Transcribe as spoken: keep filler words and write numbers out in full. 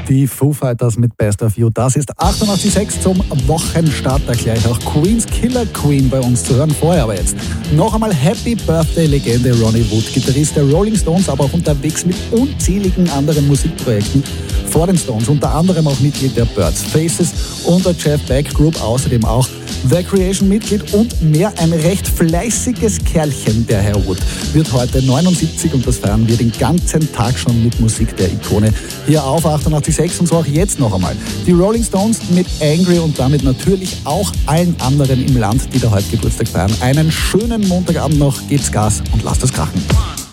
Die Foo Fighters mit Best of You. Das ist achtundachtzig Komma sechs zum Wochenstarter. Gleich auch Queens Killer Queen bei uns zu hören. Vorher aber jetzt noch einmal Happy Birthday Legende Ronnie Wood, Gitarrist der Rolling Stones, aber auch unterwegs mit unzähligen anderen Musikprojekten vor den Stones, unter anderem auch Mitglied der Birds, Faces und der Jeff Beck Group, außerdem auch The Creation-Mitglied und mehr. Ein recht fleißiges Kerlchen, der Herr Wood, wird heute neunundsiebzig und das feiern wir den ganzen Tag schon mit Musik der Ikone hier auf achtundachtzig Komma sechs und so auch jetzt noch einmal. Die Rolling Stones mit Angry und damit natürlich auch allen anderen im Land, die da heute Geburtstag feiern. Einen schönen Montagabend noch, gebt's Gas und lasst es krachen.